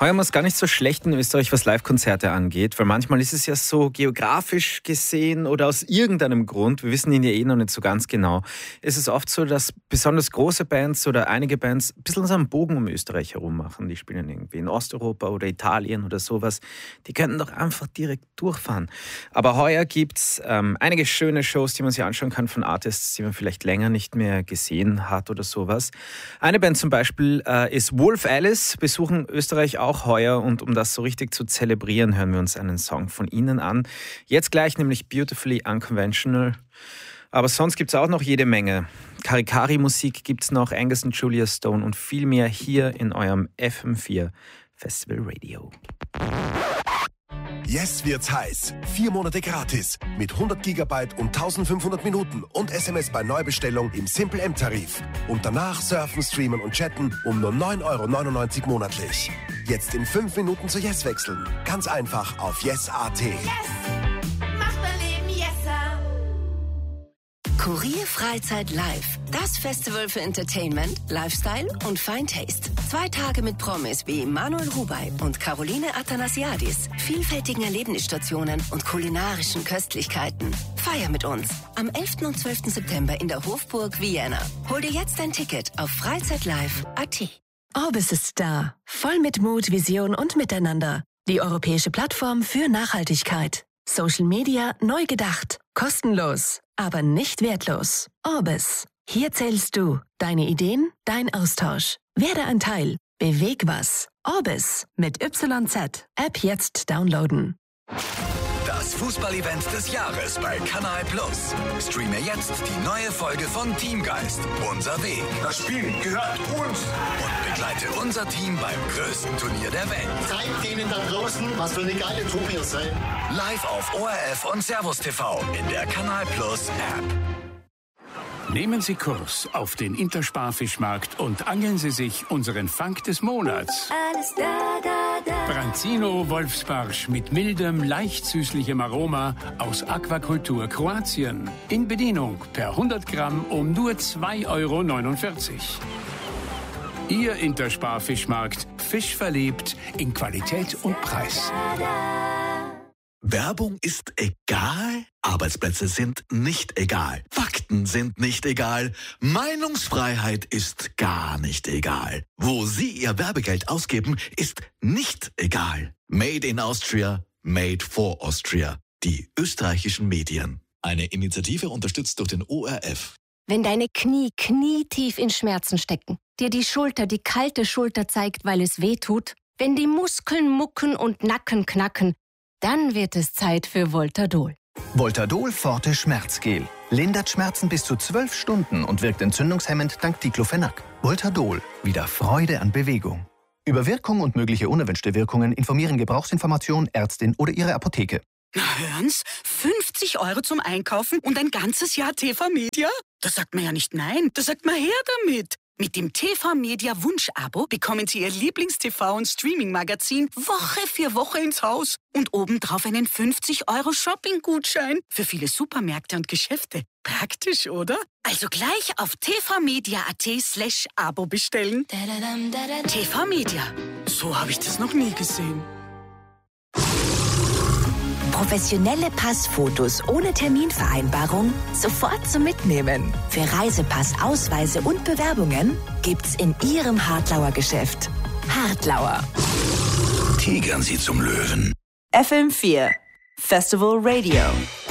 Heuer muss gar nicht so schlecht in Österreich, was Live-Konzerte angeht, weil manchmal ist es ja so geografisch gesehen oder aus irgendeinem Grund, wir wissen ihn ja eh noch nicht so ganz genau, ist es oft so, dass besonders große Bands oder einige Bands ein bisschen so einen Bogen um Österreich herum machen. Die spielen irgendwie in Osteuropa oder Italien oder sowas. Die könnten doch einfach direkt durchfahren. Aber heuer gibt es einige schöne Shows, die man sich anschauen kann von Artists, die man vielleicht länger nicht mehr gesehen hat oder sowas. Eine Band zum Beispiel ist Wolf Alice, besuchen Österreich auch heuer, und um das so richtig zu zelebrieren, hören wir uns einen Song von ihnen an. Jetzt gleich nämlich Beautifully Unconventional. Aber sonst gibt es auch noch jede Menge. Karikari-Musik gibt es noch, Angus und Julia Stone und viel mehr hier in eurem FM4 Festival Radio. Yes wird's heiß. 4 Monate gratis. Mit 100 GB und 1500 Minuten und SMS bei Neubestellung im Simple M-Tarif. Und danach surfen, streamen und chatten um nur 9,99 € monatlich. Jetzt in 5 Minuten zu Yes wechseln. Ganz einfach auf yes.at. Yes! Macht mein Leben yesser! Kurier Freizeit Live. Das Festival für Entertainment, Lifestyle und Fine Taste. 2 Tage mit Promis wie Manuel Rubey und Caroline Athanasiadis, vielfältigen Erlebnisstationen und kulinarischen Köstlichkeiten. Feier mit uns am 11. und 12. September in der Hofburg Vienna. Hol dir jetzt ein Ticket auf freizeitlive.at. Orbis ist da. Voll mit Mut, Vision und Miteinander. Die europäische Plattform für Nachhaltigkeit. Social Media neu gedacht. Kostenlos, aber nicht wertlos. Orbis. Hier zählst du. Deine Ideen, dein Austausch. Werde ein Teil. Beweg was. Orbis mit YZ. App jetzt downloaden. Das Fußballevent des Jahres bei Kanal Plus. Streame jetzt die neue Folge von Teamgeist. Unser Weg. Das Spiel gehört uns. Und begleite unser Team beim größten Turnier der Welt. Zeigt denen da draußen, was für eine geile Truppe ihr seid. Live auf ORF und Servus TV in der Kanal Plus App. Nehmen Sie Kurs auf den Intersparfischmarkt und angeln Sie sich unseren Fang des Monats. Alles da, da, da. Branzino Wolfsbarsch mit mildem, leicht süßlichem Aroma aus Aquakultur Kroatien. In Bedienung per 100 Gramm um nur 2,49 €. Ihr Intersparfischmarkt, Fisch verliebt in Qualität und Preis. Werbung ist egal, Arbeitsplätze sind nicht egal, Fakten sind nicht egal, Meinungsfreiheit ist gar nicht egal. Wo Sie Ihr Werbegeld ausgeben, ist nicht egal. Made in Austria, made for Austria. Die österreichischen Medien. Eine Initiative unterstützt durch den ORF. Wenn deine Knie knietief in Schmerzen stecken, dir die Schulter die kalte Schulter zeigt, weil es weh tut, wenn die Muskeln mucken und Nacken knacken, dann wird es Zeit für Voltadol. Voltadol Forte Schmerzgel. Lindert Schmerzen bis zu 12 Stunden und wirkt entzündungshemmend dank Diclofenac. Voltadol. Wieder Freude an Bewegung. Über Wirkung und mögliche unerwünschte Wirkungen informieren Gebrauchsinformation, Ärztin oder Ihre Apotheke. Na hören's, 50 € zum Einkaufen und ein ganzes Jahr TV-Media? Da sagt man ja nicht nein, da sagt man her damit. Mit dem TV-Media Wunsch-Abo bekommen Sie Ihr Lieblings-TV- und Streaming-Magazin Woche für Woche ins Haus und obendrauf einen 50 € Shopping-Gutschein für viele Supermärkte und Geschäfte. Praktisch, oder? Also gleich auf tvmedia.at/Abo bestellen. TV-Media, so habe ich das noch nie gesehen. Professionelle Passfotos ohne Terminvereinbarung sofort zum Mitnehmen. Für Reisepass, Ausweise und Bewerbungen gibt's in Ihrem Hartlauer Geschäft. Hartlauer. Tigern Sie zum Löwen. FM4 Festival Radio.